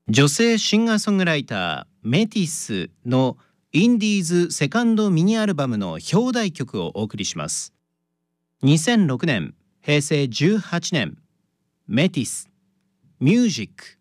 女性シンガーソングライターメティスのインディーズセカンドミニアルバムの表題曲をお送りします。2006年、平成18年、メティス、ミュージック。